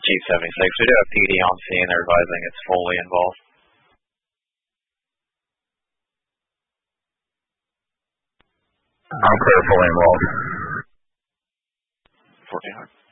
Chief 76. We do have PD on scene. They're advising it's fully involved. I'm clear, fully involved. 1400.